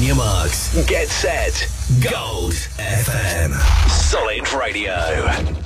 on your marks. Get set. Gold FM. Solid Radio.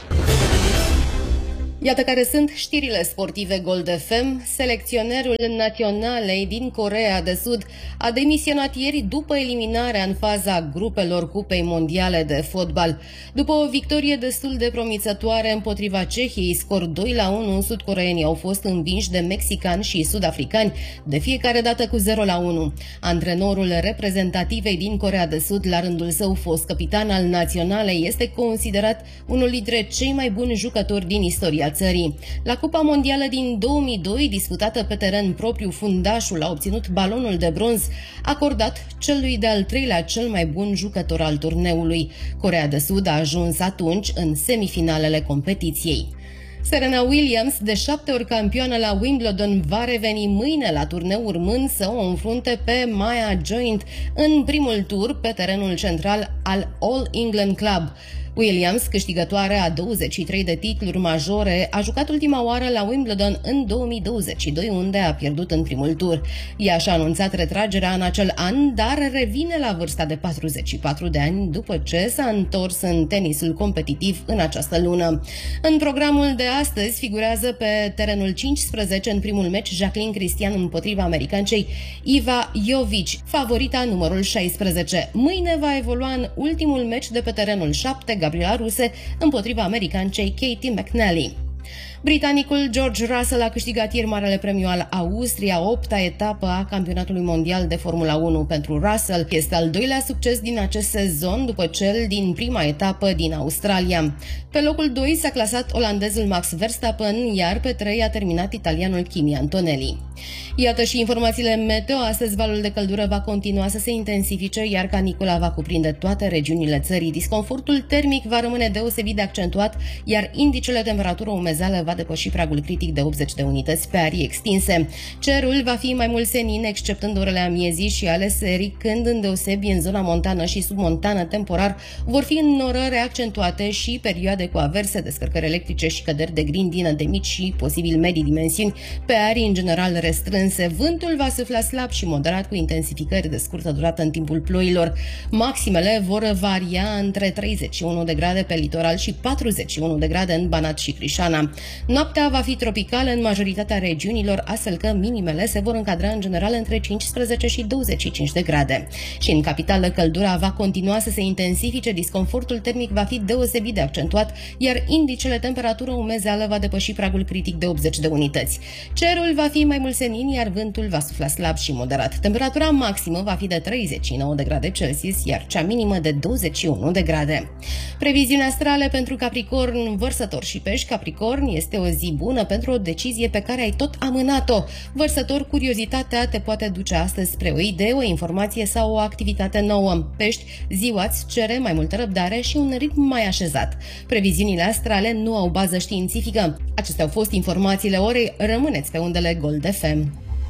Iată care sunt știrile sportive Gold FM. Selecționerul naționalei din Coreea de Sud a demisionat ieri după eliminarea în faza grupelor Cupei Mondiale de Fotbal. După o victorie destul de promițătoare împotriva Cehiei, scor 2-1, sudcoreenii au fost învinși de mexicani și sud-africani, de fiecare dată cu 0-1. Antrenorul reprezentativei din Coreea de Sud, la rândul său fost capitan al naționalei, este considerat unul dintre cei mai buni jucători din istoria țării. La Cupa Mondială din 2002, disputată pe teren propriu, fundașul a obținut balonul de bronz, acordat celui de-al treilea cel mai bun jucător al turneului. Coreea de Sud a ajuns atunci în semifinalele competiției. Serena Williams, de 7 ori campioană la Wimbledon, va reveni mâine la turneu, urmând să o înfrunte pe Maya Joint în primul tur pe terenul central al All England Club. Williams, câștigătoare a 23 de titluri majore, a jucat ultima oară la Wimbledon în 2022, unde a pierdut în primul tur. Ea și-a anunțat retragerea în acel an, dar revine la vârsta de 44 de ani după ce s-a întors în tenisul competitiv în această lună. În programul de astăzi figurează pe terenul 15 în primul meci Jacqueline Cristian împotriva americancei Iva Jovic, favorita numărul 16. Mâine va evolua în ultimul meci de pe terenul 7 Gabriela Ruse împotriva americancei Katie McNally. Britanicul George Russell a câștigat ieri Marele Premiu al Austria, 8-a etapă a campionatului mondial de Formula 1 pentru Russell. Este al doilea succes din acest sezon după cel din prima etapă din Australia. Pe locul 2 s-a clasat olandezul Max Verstappen, iar pe 3 a terminat italianul Kimi Antonelli. Iată și informațiile meteo. Astăzi valul de căldură va continua să se intensifice, iar canicula va cuprinde toate regiunile țării. Disconfortul termic va rămâne deosebit de accentuat, iar indicele temperatură-umezeală va depăși pragul critic de 80 de unități pe arii extinse. Cerul va fi mai mult senin, exceptând orele amiezii și ale serii, când îndeosebi în zona montană și submontană temporar vor fi înnorări accentuate și perioade cu averse, descărcări electrice și căderi de grindină de mici și posibil medii dimensiuni pe arii în general restrânse. Vântul va sufla slab și moderat cu intensificări de scurtă durată în timpul ploilor. Maximele vor varia între 31 de grade pe litoral și 41 de grade în Banat și Crișana. Noaptea va fi tropicală în majoritatea regiunilor, astfel că minimele se vor încadra în general între 15 și 25 de grade. Și în capitală căldura va continua să se intensifice, disconfortul termic va fi deosebit de accentuat, iar indicele temperatură-umezeală va depăși pragul critic de 80 de unități. Cerul va fi mai mult senin, iar vântul va sufla slab și moderat. Temperatura maximă va fi de 39 de grade Celsius, iar cea minimă de 21 de grade. Previziuni astrale pentru Capricorn, Vărsător și Pești. Capricorn, este o zi bună pentru o decizie pe care ai tot amânat-o. Vărsător, curiozitatea te poate duce astăzi spre o idee, o informație sau o activitate nouă. Pești, ziua îți cere mai multă răbdare și un ritm mai așezat. Previziunile astrale nu au bază științifică. Acestea au fost informațiile orei. Rămâneți pe undele Gold FM.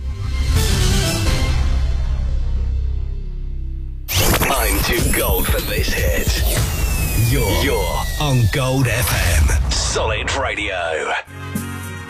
I'm too gold for this hit. You're on Gold FM. Solid Radio.